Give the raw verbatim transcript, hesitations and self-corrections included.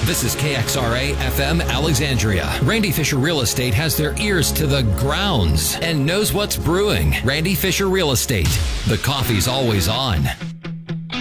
This is K X R A F M Alexandria. Randy Fisher Real Estate has their ears to the grounds and knows what's brewing. Randy Fisher Real Estate. The coffee's always on.